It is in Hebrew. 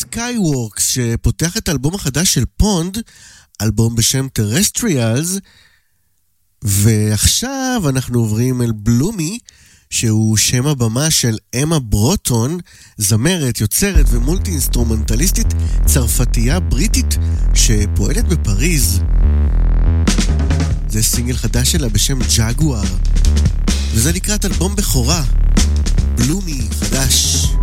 Skyworks, שפותח את האלבום החדש של פונד, אלבום בשם Terrestrials, ועכשיו אנחנו עוברים אל בלומי, שהוא שם הבמה של אמה ברוטון, זמרת, יוצרת ומולטי אינסטרומנטליסטית צרפתייה בריטית שפועלת בפריז. זה סינגל חדש שלה בשם ג'גואר, וזה לקראת אלבום בכורה, בלומי חדש.